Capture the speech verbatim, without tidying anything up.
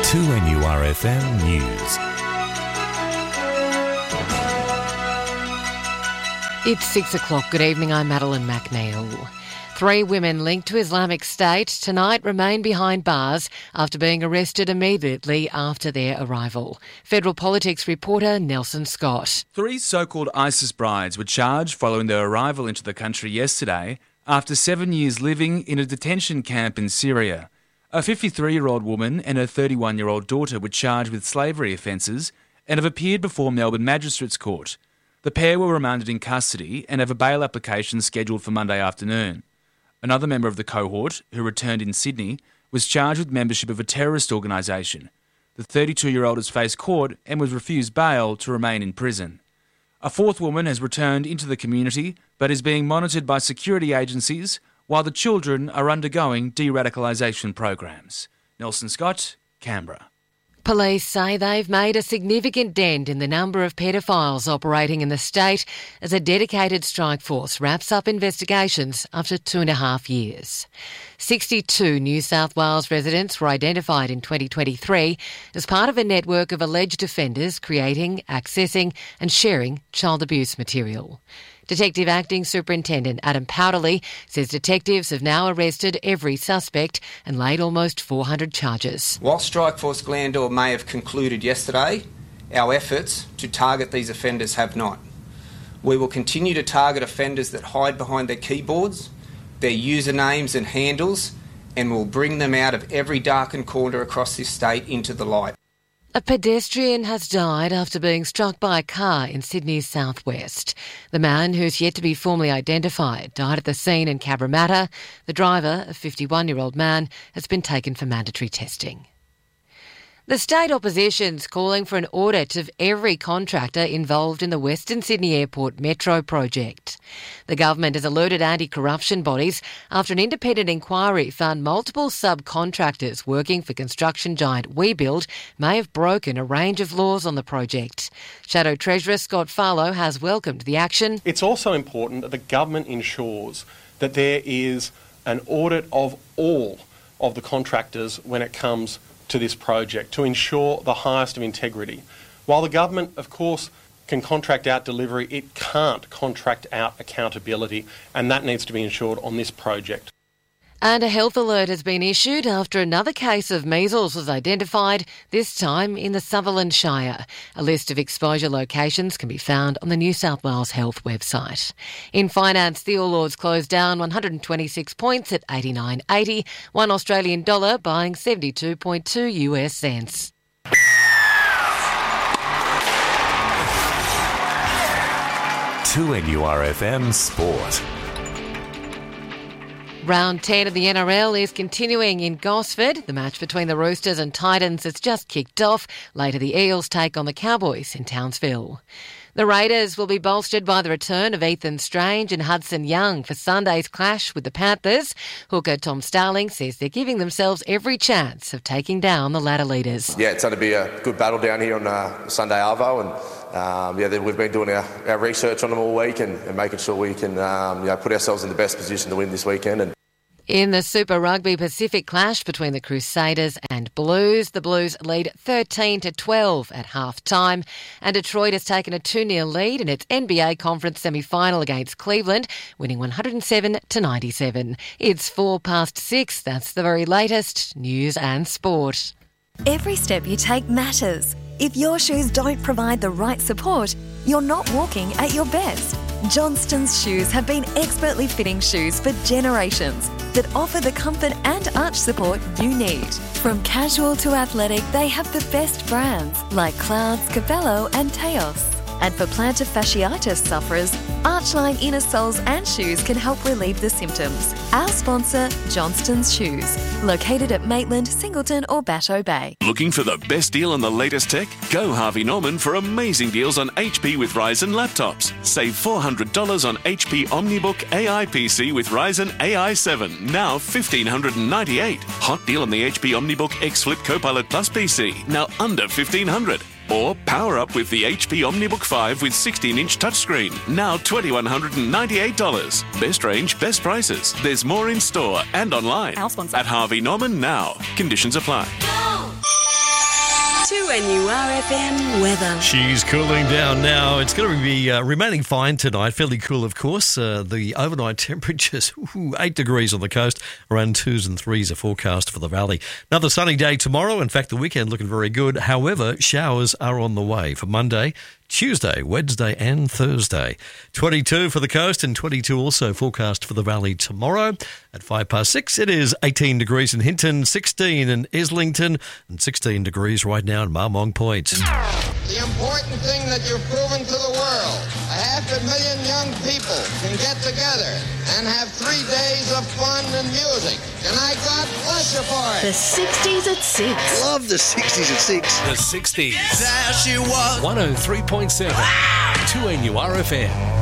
two N U R F M News. It's six o'clock. Good evening, I'm Madeline McNeil. Three women linked to Islamic State tonight remain behind bars after being arrested immediately after their arrival. Federal Politics reporter Nelson Scott. Three so-called ISIS brides were charged following their arrival into the country yesterday after seven years living in a detention camp in Syria. A fifty-three-year-old woman and her thirty-one-year-old daughter were charged with slavery offences and have appeared before Melbourne Magistrates Court. The pair were remanded in custody and have a bail application scheduled for Monday afternoon. Another member of the cohort, who returned in Sydney, was charged with membership of a terrorist organisation. The thirty-two-year-old has faced court and was refused bail to remain in prison. A fourth woman has returned into the community but is being monitored by security agencies while the children are undergoing de-radicalisation programs. Nelson Scott, Canberra. Police say they've made a significant dent in the number of pedophiles operating in the state as a dedicated strike force wraps up investigations after two and a half years. sixty-two New South Wales residents were identified in twenty twenty-three as part of a network of alleged offenders creating, accessing and sharing child abuse material. Detective Acting Superintendent Adam Powderly says detectives have now arrested every suspect and laid almost four hundred charges. While Strikeforce Glandore may have concluded yesterday, our efforts to target these offenders have not. We will continue to target offenders that hide behind their keyboards, their usernames and handles, and will bring them out of every darkened corner across this state into the light. A pedestrian has died after being struck by a car in Sydney's southwest. The man, who's yet to be formally identified, died at the scene in Cabramatta. The driver, a fifty-one-year-old man, has been taken for mandatory testing. The state opposition's calling for an audit of every contractor involved in the Western Sydney Airport Metro project. The government has alerted anti-corruption bodies after an independent inquiry found multiple subcontractors working for construction giant WeBuild may have broken a range of laws on the project. Shadow Treasurer Scott Farlow has welcomed the action. It's also important that the government ensures that there is an audit of all of the contractors when it comes to this project to ensure the highest of integrity. While the government, of course, can contract out delivery, it can't contract out accountability, and that needs to be ensured on this project. And a health alert has been issued after another case of measles was identified, this time in the Sutherland Shire. A list of exposure locations can be found on the New South Wales Health website. In finance, the All Ords closed down one hundred twenty-six points at eighty-nine eighty, one Australian dollar buying seventy-two point two US cents. two N U R F M Sport. Round ten of the N R L is continuing in Gosford. The match between the Roosters and Titans has just kicked off. Later, the Eels take on the Cowboys in Townsville. The Raiders will be bolstered by the return of Ethan Strange and Hudson Young for Sunday's clash with the Panthers. Hooker Tom Starling says they're giving themselves every chance of taking down the ladder leaders. Yeah, it's going to be a good battle down here on uh, Sunday Arvo, and um, yeah, we've been doing our, our research on them all week and, and making sure we can um, you know, put ourselves in the best position to win this weekend. And in the Super Rugby Pacific clash between the Crusaders and Blues, the Blues lead thirteen to twelve at half-time, and Detroit has taken a two nil lead in its N B A conference semi-final against Cleveland, winning one hundred seven to ninety-seven. It's four past six. That's the very latest news and sport. Every step you take matters. If your shoes don't provide the right support, you're not walking at your best. Johnston's Shoes have been expertly fitting shoes for generations that offer the comfort and arch support you need. From casual to athletic, they have the best brands like Clouds, Cabello and Teos. And for plantar fasciitis sufferers, Archline inner soles and shoes can help relieve the symptoms. Our sponsor, Johnston's Shoes, located at Maitland, Singleton or Batteau Bay. Looking for the best deal on the latest tech? Go Harvey Norman for amazing deals on H P with Ryzen laptops. Save four hundred dollars on H P OmniBook A I P C with Ryzen A I seven, now one thousand five hundred ninety-eight dollars. Hot deal on the H P OmniBook X Flip Copilot Plus P C, now under fifteen hundred dollars. Or power up with the H P OmniBook five with sixteen inch touchscreen, now two thousand one hundred ninety-eight dollars. Best range, best prices. There's more in store and online. At Harvey Norman now. Conditions apply. Go! two N U R F M weather. She's cooling down now. It's going to be uh, remaining fine tonight. Fairly cool, of course. Uh, the overnight temperatures, ooh, eight degrees on the coast. Around twos and threes are forecast for the valley. Another sunny day tomorrow. In fact, the weekend looking very good. However, showers are on the way for Monday, Tuesday, Wednesday and Thursday. twenty-two for the coast and twenty-two also forecast for the valley tomorrow. At five past six, it is eighteen degrees in Hinton, sixteen in Islington and sixteen degrees right now in Marmong Point. The important thing that you've proven to the world, a half a million young people can get together and have three days of fun and music. And I God bless you for it. The sixties at six. Love the sixties at six. The sixties. There she was. one oh three point seven. two N U R F M.